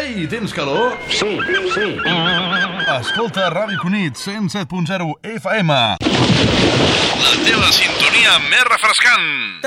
Ei, tens calor? Sí. Escolta Ràdio Cunit 107.0 FM. La teva sintonia més refrescant.